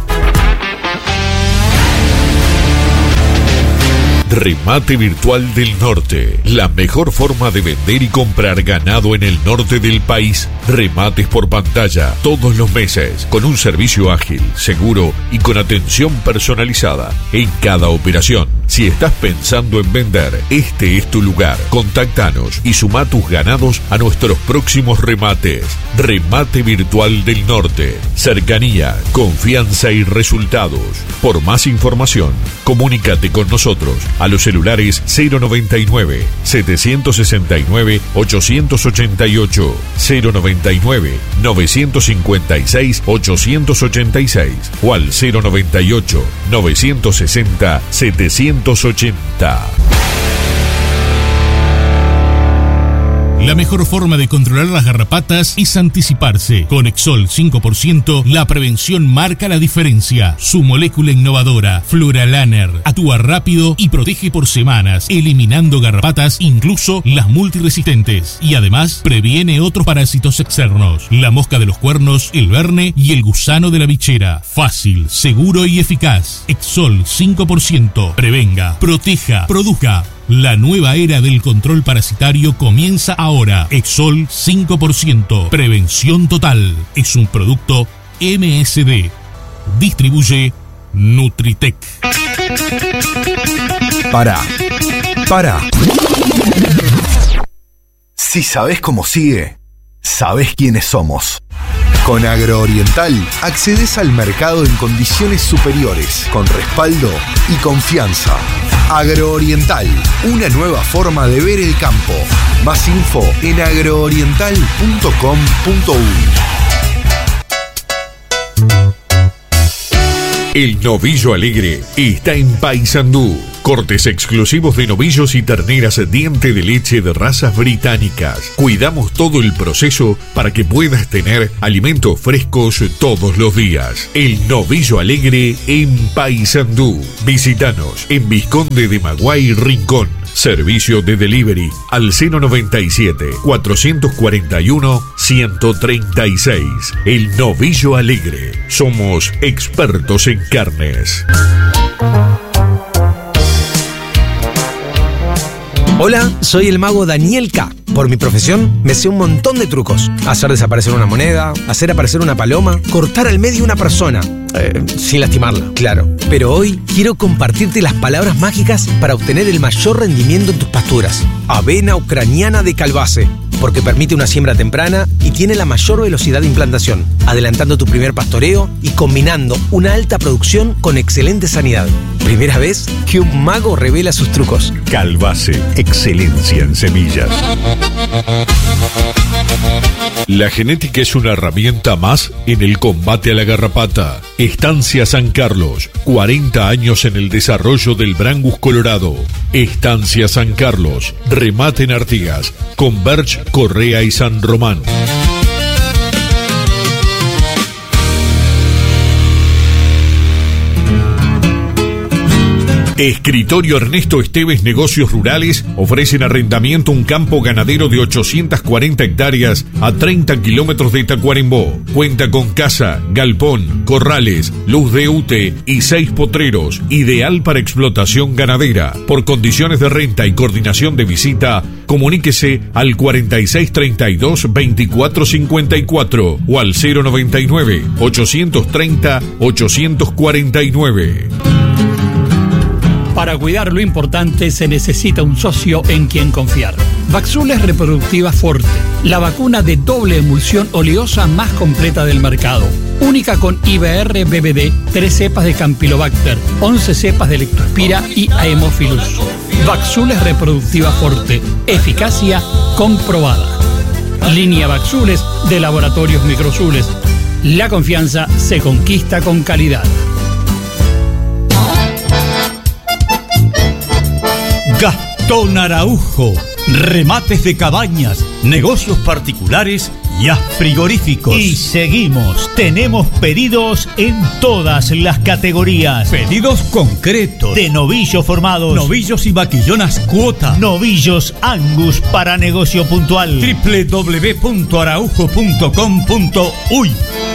Remate Virtual del Norte, la mejor forma de vender y comprar ganado en el norte del país. Remates por pantalla todos los meses, con un servicio ágil, seguro y con atención personalizada en cada operación. Si estás pensando en vender, este es tu lugar. Contáctanos y suma tus ganados a nuestros próximos remates. Remate Virtual del Norte, cercanía, confianza y resultados. Por más información, comunícate con nosotros a los celulares cero noventa y nueve, setecientos sesenta y nueve, ochocientos ochenta y ocho, cero noventa y nueve, novecientos cincuenta y seis, ochocientos ochenta y seis o al cero noventa y ocho, novecientos sesenta, setecientos ochenta. La mejor forma de controlar las garrapatas es anticiparse. Con Exol cinco por ciento, la prevención marca la diferencia. Su molécula innovadora, Fluralaner, actúa rápido y protege por semanas, eliminando garrapatas, incluso las multiresistentes. Y además, previene otros parásitos externos. La mosca de los cuernos, el verne y el gusano de la bichera. Fácil, seguro y eficaz. Exol cinco por ciento. Prevenga, proteja, produzca. La nueva era del control parasitario comienza ahora. Exol cinco por ciento. Prevención total. Es un producto M S D. Distribuye Nutritec. Pará. Pará. Si sabés cómo sigue, sabés quiénes somos. Con Agrooriental accedes al mercado en condiciones superiores, con respaldo y confianza. Agrooriental, una nueva forma de ver el campo. Más info en agrooriental punto com punto uy. El Novillo Alegre está en Paysandú. Cortes exclusivos de novillos y terneras diente de leche de razas británicas. Cuidamos todo el proceso para que puedas tener alimentos frescos todos los días. El Novillo Alegre en Paysandú. Visítanos en Vizconde de Maguay, Rincón. Servicio de delivery al cero noventa y siete, cuatrocientos cuarenta y uno, ciento treinta y seis. El Novillo Alegre. Somos expertos en carnes. Hola, soy el mago Daniel K. Por mi profesión, me sé un montón de trucos. Hacer desaparecer una moneda, hacer aparecer una paloma, cortar al medio una persona. Eh, sin lastimarla, claro. Pero hoy quiero compartirte las palabras mágicas para obtener el mayor rendimiento en tus pasturas. Avena ucraniana de Calbase, porque permite una siembra temprana y tiene la mayor velocidad de implantación, adelantando tu primer pastoreo y combinando una alta producción con excelente sanidad. Primera vez que un mago revela sus trucos. Calbase, excelencia en semillas. La genética es una herramienta más en el combate a la garrapata. Estancia San Carlos, cuarenta años en el desarrollo del Brangus colorado. Estancia San Carlos, remate en Artigas, Converge, Correa y San Román. Escritorio Ernesto Esteves Negocios Rurales ofrecen arrendamiento un campo ganadero de ochocientas cuarenta hectáreas a treinta kilómetros de Tacuarembó. Cuenta con casa, galpón, corrales, luz de U T E y seis potreros, ideal para explotación ganadera. Por condiciones de renta y coordinación de visita, comuníquese al cuarenta y seis treinta y dos veinticuatro cincuenta y cuatro o al cero noventa y nueve ochocientos treinta ochocientos cuarenta y nueve. Para cuidar lo importante se necesita un socio en quien confiar. Vaxules Reproductiva Forte, la vacuna de doble emulsión oleosa más completa del mercado. Única con I B R B B D, tres cepas de Campylobacter, once cepas de Lectospira y Haemophilus. Vaxules Reproductiva Forte, eficacia comprobada. Línea Vaxules de Laboratorios Microzules. La confianza se conquista con calidad. Gastón Araujo, remates de cabañas, negocios particulares y a frigoríficos. Y seguimos, tenemos pedidos en todas las categorías. Pedidos concretos. De novillos formados, novillos y vaquillonas cuota, novillos Angus para negocio puntual. doble u doble u doble u punto araujo punto com punto uy.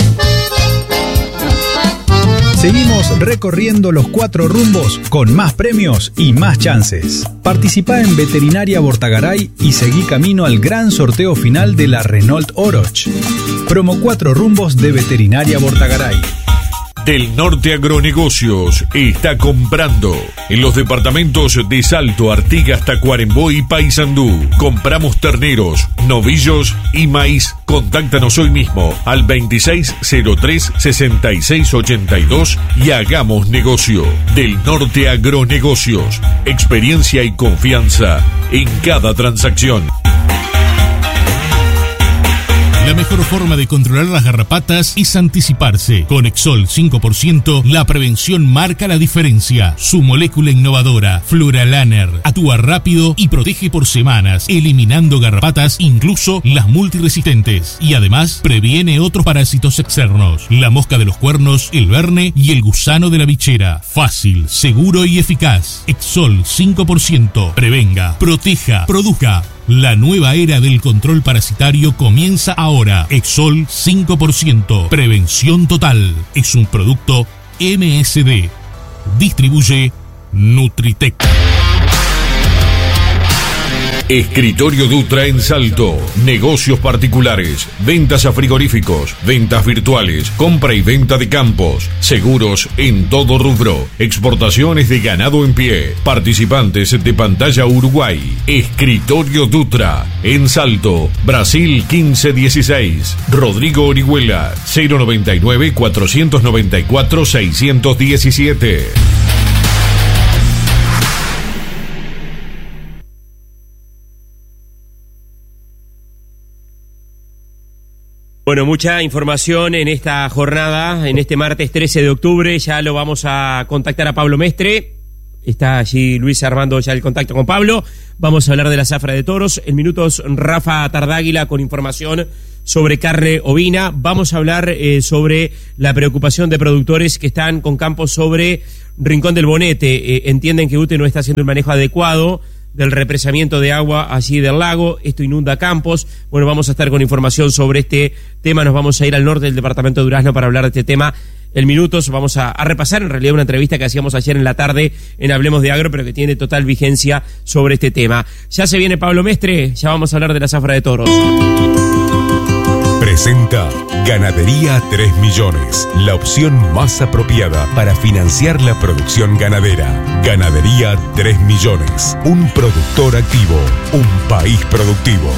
Seguimos recorriendo los cuatro rumbos con más premios y más chances. Participá en Veterinaria Bortagaray y seguí camino al gran sorteo final de la Renault Oroch. Promo cuatro rumbos de Veterinaria Bortagaray. Del Norte Agronegocios está comprando en los departamentos de Salto, Artigas, Tacuarembó y Paysandú. Compramos terneros, novillos y maíz. Contáctanos hoy mismo al veintiséis cero tres sesenta y seis ochenta y dos y hagamos negocio. Del Norte Agronegocios, experiencia y confianza en cada transacción. La mejor forma de controlar las garrapatas es anticiparse. Con Exol cinco por ciento, la prevención marca la diferencia. Su molécula innovadora, Fluralaner, actúa rápido y protege por semanas, eliminando garrapatas, incluso las multiresistentes. Y además, previene otros parásitos externos. La mosca de los cuernos, el verne y el gusano de la bichera. Fácil, seguro y eficaz. Exol cinco por ciento. Prevenga, proteja, produzca. La nueva era del control parasitario comienza ahora. Exol cinco por ciento. Prevención total. Es un producto M S D. Distribuye Nutritec. Escritorio Dutra en Salto. Negocios particulares, ventas a frigoríficos, ventas virtuales, compra y venta de campos, seguros en todo rubro, exportaciones de ganado en pie, participantes de Pantalla Uruguay. Escritorio Dutra en Salto, Brasil quince dieciséis. Rodrigo Orihuela, cero noventa y nueve, cuatrocientos noventa y cuatro, seiscientos diecisiete. Bueno, mucha información en esta jornada, en este martes trece de octubre. Ya lo vamos a contactar a Pablo Mestre. Está allí Luis Armando ya el contacto con Pablo. Vamos a hablar de la zafra de toros. En minutos, Rafa Tardáguila con información sobre carne ovina. Vamos a hablar eh, sobre la preocupación de productores que están con campos sobre Rincón del Bonete. Eh, entienden que U T E no está haciendo el manejo adecuado del represamiento de agua allí del lago. Esto inunda campos. Bueno, vamos a estar con información sobre este tema. Nos vamos a ir al norte del departamento de Durazno para hablar de este tema en minutos. Vamos a, a repasar en realidad una entrevista que hacíamos ayer en la tarde en Hablemos de Agro, pero que tiene total vigencia sobre este tema. Ya se viene Pablo Mestre, ya vamos a hablar de la zafra de toros. Presenta Ganadería tres millones, la opción más apropiada para financiar la producción ganadera. Ganadería tres millones, un productor activo, un país productivo.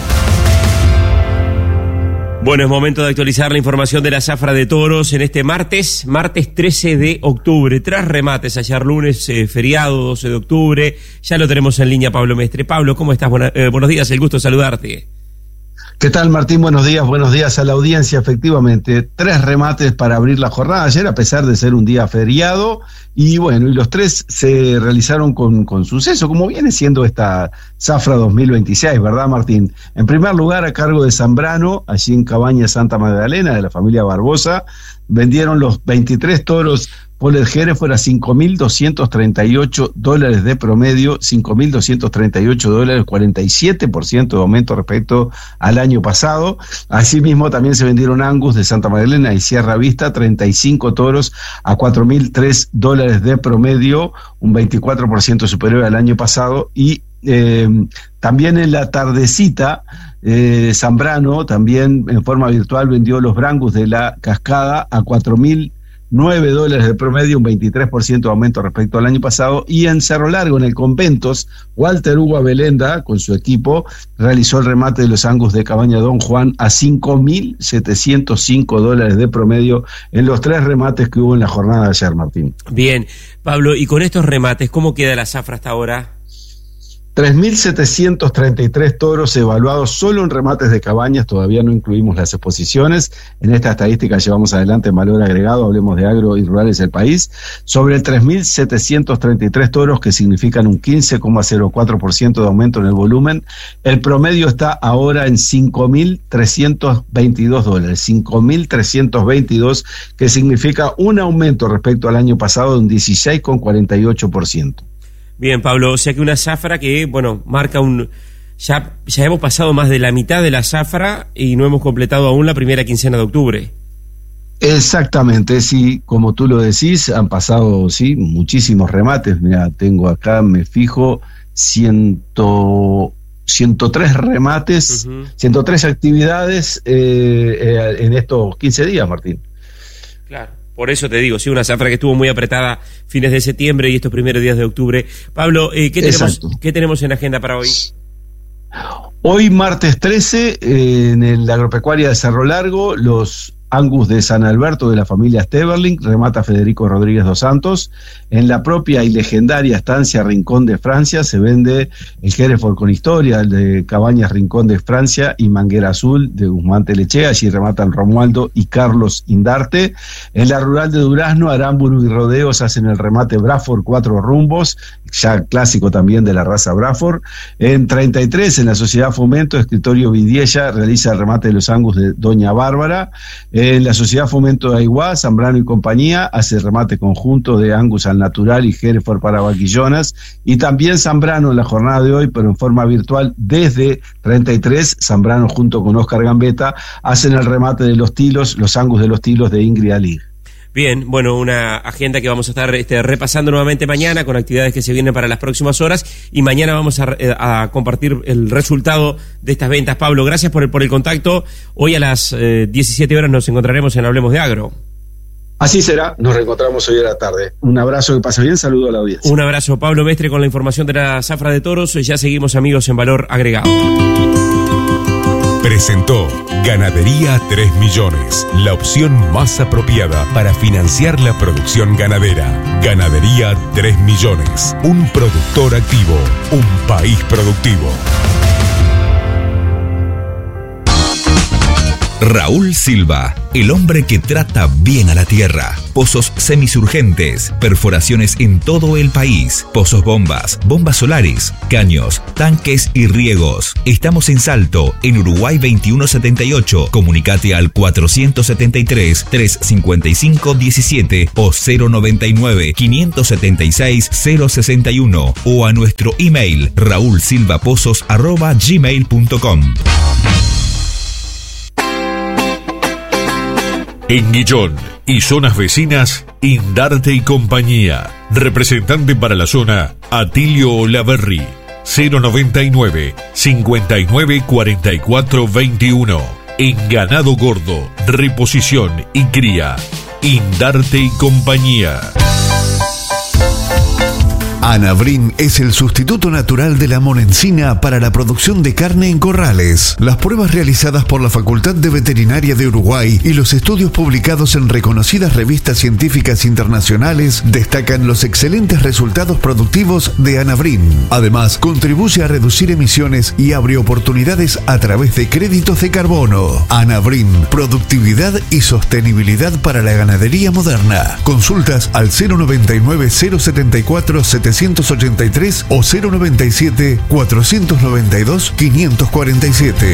Bueno, es momento de actualizar la información de la zafra de toros en este martes, martes trece de octubre. Tras remates ayer lunes, eh, feriado doce de octubre, ya lo tenemos en línea Pablo Mestre. Pablo, ¿cómo estás? Buena, eh, buenos días, el gusto de saludarte. ¿Qué tal, Martín? Buenos días, buenos días a la audiencia. Efectivamente, tres remates para abrir la jornada ayer, a pesar de ser un día feriado, y bueno, y los tres se realizaron con, con suceso, como viene siendo esta zafra dos mil veintiséis, ¿verdad, Martín? En primer lugar, a cargo de Zambrano, allí en Cabañas Santa Magdalena, de la familia Barbosa, vendieron los veintitrés toros por el Hereford a cinco mil doscientos treinta y ocho dólares de promedio, cinco mil doscientos treinta y ocho dólares, cuarenta y siete por ciento de aumento respecto al año pasado. Asimismo, también se vendieron Angus de Santa Magdalena y Sierra Vista, treinta y cinco toros a cuatro mil tres dólares de promedio, un veinticuatro por ciento superior al año pasado. Y eh, también en la tardecita, eh, Zambrano también en forma virtual vendió los Brangus de la Cascada a cuatro mil nueve dólares de promedio, un veintitrés por ciento de aumento respecto al año pasado. Y en Cerro Largo, en el Conventos, Walter Hugo Belenda, con su equipo, realizó el remate de los Angus de Cabaña Don Juan a cinco mil setecientos cinco dólares de promedio en los tres remates que hubo en la jornada de ayer, Martín. Bien, Pablo, y con estos remates, ¿cómo queda la zafra hasta ahora? tres mil setecientos treinta y tres toros evaluados solo en remates de cabañas, todavía no incluimos las exposiciones. En esta estadística llevamos adelante en valor agregado, hablemos de agro y rurales del país, sobre tres mil setecientos treinta y tres toros, que significan un quince coma cero cuatro por ciento de aumento en el volumen. El promedio está ahora en cinco mil trescientos veintidós dólares, cinco mil trescientos veintidós, que significa un aumento respecto al año pasado de un dieciséis coma cuarenta y ocho por ciento. Bien, Pablo, o sea que una zafra que, bueno, marca un... Ya, ya hemos pasado más de la mitad de la zafra y no hemos completado aún la primera quincena de octubre. Exactamente, sí, como tú lo decís, han pasado, sí, muchísimos remates. Mira, tengo acá, me fijo, ciento... ciento tres remates, uh-huh. ciento tres actividades eh, eh, en estos quince días, Martín. Claro. Por eso te digo, sí, una zafra que estuvo muy apretada fines de septiembre y estos primeros días de octubre. Pablo, eh, ¿qué, tenemos, ¿qué tenemos en agenda para hoy? Hoy, martes trece, eh, en la agropecuaria de Cerro Largo, los Angus de San Alberto de la familia Steverling, remata Federico Rodríguez dos Santos. En la propia y legendaria estancia Rincón de Francia se vende el Hereford con historia, el de Cabañas Rincón de Francia y Manguera Azul de Guzmán Telechea. Allí rematan Romualdo y Carlos Indarte. En la rural de Durazno, Aramburu y Rodeos hacen el remate Braford cuatro rumbos, ya clásico también de la raza Braford. En treinta y tres, en la Sociedad Fomento, Escritorio Vidiella realiza el remate de los Angus de Doña Bárbara. En la Sociedad Fomento de Aiguá, Zambrano y compañía hace el remate conjunto de Angus al natural y Hereford para vaquillonas. Y también Zambrano en la jornada de hoy, pero en forma virtual desde treinta y tres, Zambrano junto con Oscar Gambetta hacen el remate de los tilos, los Angus de los tilos de Ingrid Alig. Bien, bueno, una agenda que vamos a estar este, repasando nuevamente mañana con actividades que se vienen para las próximas horas y mañana vamos a, a compartir el resultado de estas ventas. Pablo, gracias por el, por el contacto. Hoy a las eh, diecisiete horas nos encontraremos en Hablemos de Agro. Así será, nos reencontramos hoy a la tarde. Un abrazo, que pase bien, saludo a la audiencia. Un abrazo, Pablo Mestre, con la información de la zafra de toros. Ya seguimos, amigos, en Valor Agregado. Presentó Ganadería tres millones, la opción más apropiada para financiar la producción ganadera. Ganadería tres millones, un productor activo, un país productivo. Raúl Silva, el hombre que trata bien a la tierra. Pozos semisurgentes, perforaciones en todo el país, pozos bombas, bombas solares, caños, tanques y riegos. Estamos en Salto, en Uruguay veintiuno setenta y ocho. Comunicate al cuatrocientos setenta y tres, trescientos cincuenta y cinco, diecisiete o cero noventa y nueve, quinientos setenta y seis, cero sesenta y uno o a nuestro email raulsilvapozos arroba gmail punto com. En Guillón y zonas vecinas, Indarte y Compañía. Representante para la zona, Atilio Olaverri. cero noventa y nueve, cincuenta y nueve, cuarenta y cuatro, veintiuno. En ganado gordo, reposición y cría. Indarte y Compañía. Anabrin es el sustituto natural de la monencina para la producción de carne en corrales. Las pruebas realizadas por la Facultad de Veterinaria de Uruguay y los estudios publicados en reconocidas revistas científicas internacionales destacan los excelentes resultados productivos de Anabrin. Además, contribuye a reducir emisiones y abre oportunidades a través de créditos de carbono. Anabrin, productividad y sostenibilidad para la ganadería moderna. Consultas al cero noventa y nueve, cero setenta y cuatro, setecientos ochenta y tres o cero noventa y siete, cuatrocientos noventa y dos, quinientos cuarenta y siete.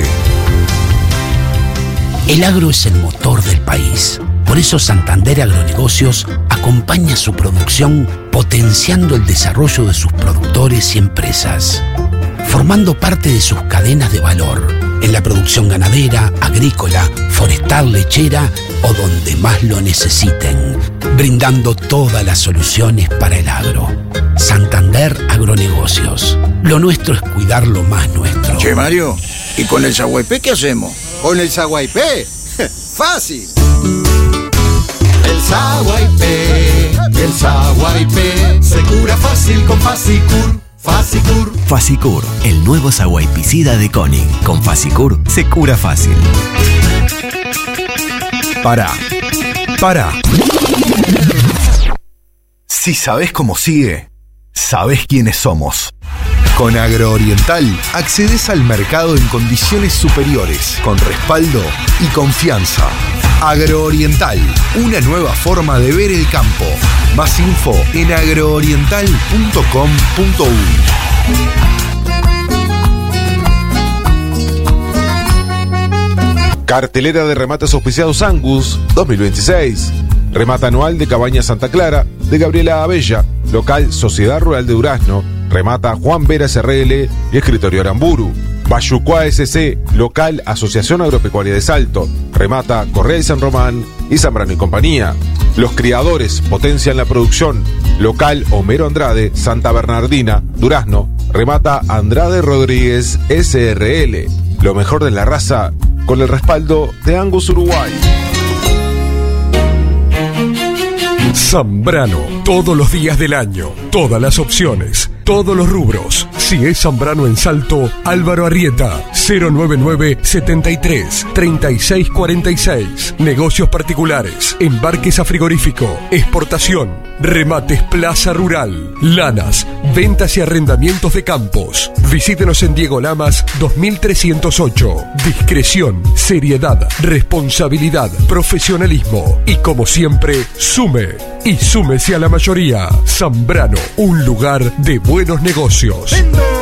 El agro es el motor del país. Por eso Santander Agronegocios acompaña su producción potenciando el desarrollo de sus productores y empresas, formando parte de sus cadenas de valor en la producción ganadera, agrícola, forestal, lechera o donde más lo necesiten, brindando todas las soluciones para el agro. Santander Agronegocios. Lo nuestro es cuidar lo más nuestro. Che, Mario, ¿y con el Saguaypé qué hacemos? ¿Con el Saguaypé? ¡Fácil! El Saguaypé, el Saguaypé se cura fácil con Fasicur. Fasicur. Fasicur, el nuevo saguaypicida de Koenig. Con Fasicur se cura fácil. Para. Para. Si sabés cómo sigue, sabés quiénes somos. Con Agrooriental accedes al mercado en condiciones superiores, con respaldo y confianza. Agrooriental, una nueva forma de ver el campo. Más info en agrooriental punto com punto uy. Cartelera de remates auspiciados Angus dos mil veintiséis. Remata anual de Cabañas Santa Clara de Gabriela Abella. Local Sociedad Rural de Durazno. Remata Juan Veras R L y Escritorio Aramburu. Bayucuá S C, local Asociación Agropecuaria de Salto. Remata Correa y San Román y Zambrano y Compañía. Los criadores potencian la producción. Local Homero Andrade, Santa Bernardina, Durazno. Remata Andrade Rodríguez S R L. Lo mejor de la raza con el respaldo de Angus Uruguay. Zambrano, todos los días del año, todas las opciones, todos los rubros. Si es Zambrano en Salto, Álvaro Arrieta, cero noventa y nueve, setenta y tres, treinta y seis cuarenta y seis. Negocios particulares, embarques a frigorífico, exportación, remates Plaza Rural, lanas, ventas y arrendamientos de campos. Visítenos en Diego Lamas dos mil trescientos ocho. Discreción, seriedad, responsabilidad, profesionalismo y como siempre, sume y súmese a la mayoría. Zambrano, un lugar de buenos negocios.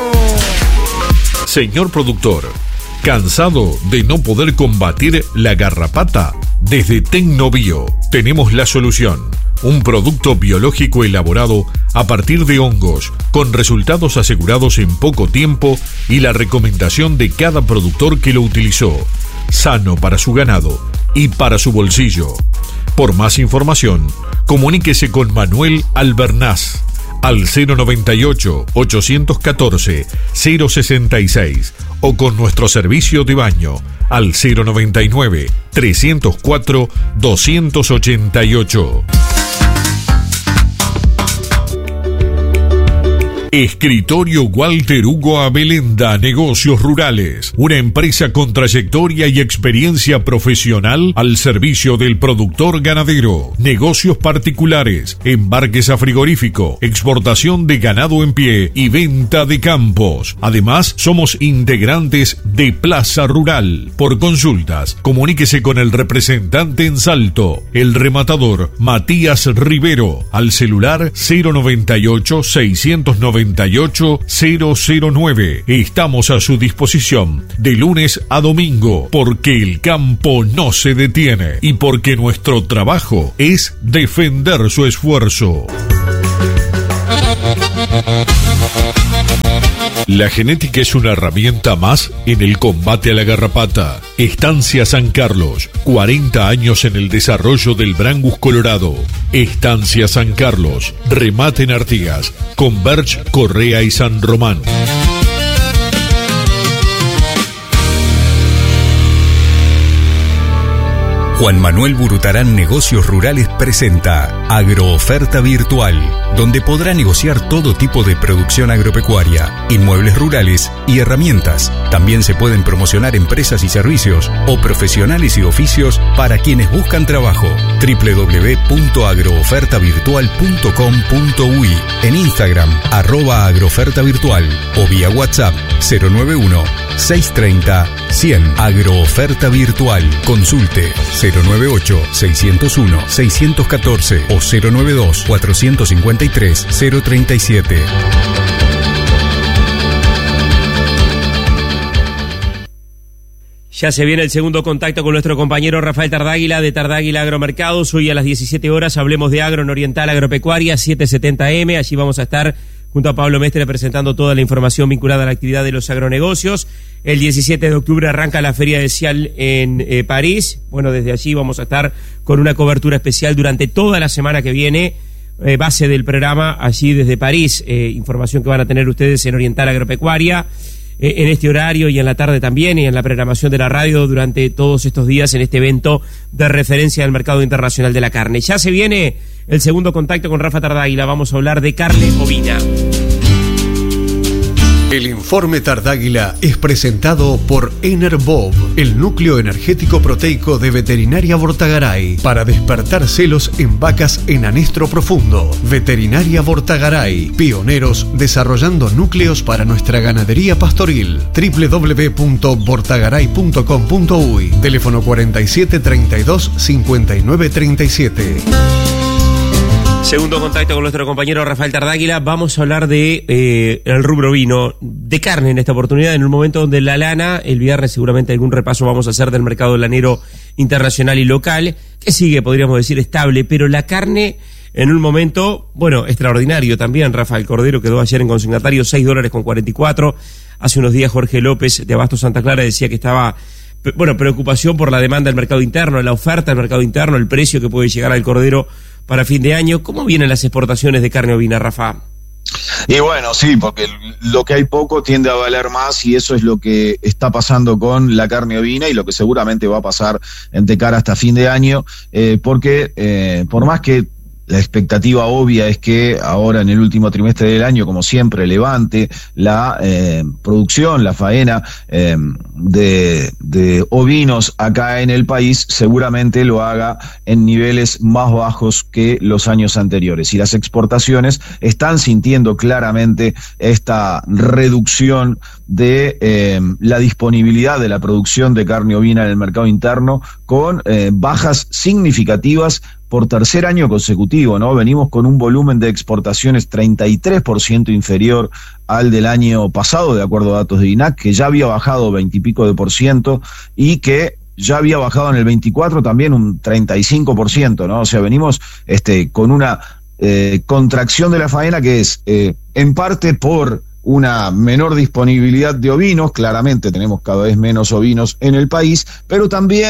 Señor productor, ¿cansado de no poder combatir la garrapata? Desde Tecnobio tenemos la solución. Un producto biológico elaborado a partir de hongos, con resultados asegurados en poco tiempo y la recomendación de cada productor que lo utilizó. Sano para su ganado y para su bolsillo. Por más información, comuníquese con Manuel Albernaz al cero noventa y ocho, ochocientos catorce, cero sesenta y seis o con nuestro servicio de baño al cero noventa y nueve, trescientos cuatro, doscientos ochenta y ocho. Escritorio Walter Hugo Abelenda, Negocios Rurales, una empresa con trayectoria y experiencia profesional al servicio del productor ganadero, negocios particulares, embarques a frigorífico, exportación de ganado en pie y venta de campos. Además, somos integrantes de Plaza Rural. Por consultas, comuníquese con el representante en Salto, el rematador Matías Rivero, al celular cero noventa y ocho, seiscientos noventa y ocho, cero cero nueve. Estamos a su disposición de lunes a domingo, porque el campo no se detiene y porque nuestro trabajo es defender su esfuerzo. La genética es una herramienta más en el combate a la garrapata. Estancia San Carlos, cuarenta años en el desarrollo del Brangus colorado. Estancia San Carlos, remate en Artigas, Converge, Correa y San Román. Juan Manuel Burutarán Negocios Rurales presenta Agrooferta Virtual, donde podrá negociar todo tipo de producción agropecuaria, inmuebles rurales y herramientas. También se pueden promocionar empresas y servicios o profesionales y oficios para quienes buscan trabajo. doble u doble u doble u punto agrooferta virtual punto com punto u i, en Instagram arroba agrooferta virtual o vía WhatsApp cero nueve uno, seiscientos treinta, cien. Agrooferta Virtual. Consulte cero nueve ocho, seiscientos uno, seiscientos catorce o cero nueve dos, cuatrocientos cincuenta y tres, cero treinta y siete. Ya se viene el segundo contacto con nuestro compañero Rafael Tardáguila de Tardáguila Agromercados. Hoy a las diecisiete horas hablemos de agro en Oriental Agropecuaria setecientos setenta eme. Allí vamos a estar junto a Pablo Mestre presentando toda la información vinculada a la actividad de los agronegocios. El diecisiete de octubre arranca la Feria de Cial en eh, París. Bueno, desde allí vamos a estar con una cobertura especial durante toda la semana que viene, eh, base del programa allí desde París. Eh, información que van a tener ustedes en Oriental Agropecuaria, eh, en este horario y en la tarde también, y en la programación de la radio durante todos estos días en este evento de referencia del mercado internacional de la carne. Ya se viene el segundo contacto con Rafa Tardáguila. Vamos a hablar de carne ovina. El informe Tardáguila es presentado por Enerbov, el núcleo energético proteico de Veterinaria Vortagaray, para despertar celos en vacas en anestro profundo. Veterinaria Vortagaray, pioneros desarrollando núcleos para nuestra ganadería pastoril. doble u doble u doble u punto vortagaray punto com punto u i, teléfono cuarenta y siete, treinta y dos, cincuenta y nueve, treinta y siete. Segundo contacto con nuestro compañero Rafael Tardáguila. Vamos a hablar de eh, el rubro vino, de carne en esta oportunidad, en un momento donde la lana, el viernes seguramente algún repaso vamos a hacer del mercado lanero internacional y local, que sigue, podríamos decir, estable, pero la carne en un momento, bueno, extraordinario también. Rafael Cordero quedó ayer en consignatario seis dólares con cuarenta y cuatro. Hace unos días Jorge López de Abasto Santa Clara decía que estaba, bueno, preocupación por la demanda del mercado interno, la oferta del mercado interno, el precio que puede llegar al cordero para fin de año. ¿Cómo vienen las exportaciones de carne ovina, Rafa? Y bueno, sí, porque lo que hay poco tiende a valer más, y eso es lo que está pasando con la carne ovina y lo que seguramente va a pasar de cara hasta fin de año, eh, porque eh, por más que la expectativa obvia es que ahora en el último trimestre del año, como siempre, levante la eh, producción, la faena eh, de, de ovinos acá en el país, seguramente lo haga en niveles más bajos que los años anteriores. Y las exportaciones están sintiendo claramente esta reducción de eh, la disponibilidad de la producción de carne ovina en el mercado interno, con eh, bajas significativas por tercer año consecutivo, ¿no? Venimos con un volumen de exportaciones treinta y tres por ciento inferior al del año pasado, de acuerdo a datos de I N A C, que ya había bajado veinte y pico de por ciento, y que ya había bajado en el veinticuatro también un treinta y cinco por ciento, ¿no? O sea, venimos este, con una eh, contracción de la faena que es eh, en parte por una menor disponibilidad de ovinos. Claramente tenemos cada vez menos ovinos en el país, pero también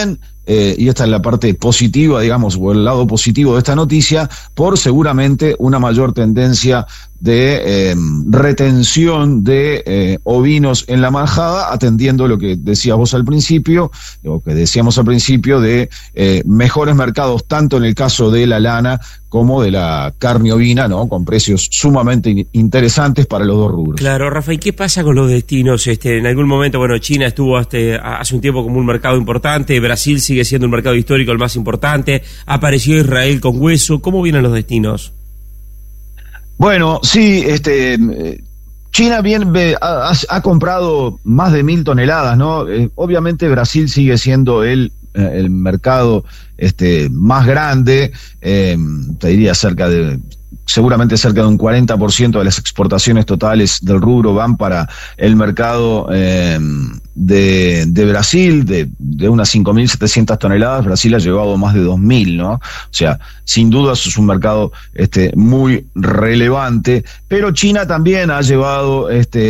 Eh, y esta es la parte positiva, digamos, o el lado positivo de esta noticia, por seguramente una mayor tendencia de eh, retención de eh, ovinos en la manjada, atendiendo lo que decías vos al principio, lo que decíamos al principio de eh, mejores mercados, tanto en el caso de la lana como de la carne ovina, ¿no? Con precios sumamente in- interesantes para los dos rubros. Claro, Rafa, ¿y qué pasa con los destinos? Este, en algún momento, bueno, China estuvo hasta, hace un tiempo como un mercado importante, Brasil sigue siendo un mercado histórico el más importante, apareció Israel con hueso, ¿cómo vienen los destinos? Bueno, sí, este, China bien ve, ha, ha comprado más de mil toneladas, ¿no? Eh, obviamente Brasil sigue siendo el, el mercado este, más grande, eh, te diría cerca de, seguramente cerca de un cuarenta por ciento de las exportaciones totales del rubro van para el mercado eh, de, de Brasil, de, de unas cinco mil setecientas toneladas, Brasil ha llevado más de dos mil, ¿no? O sea, sin duda es un mercado este, muy relevante, pero China también ha llevado este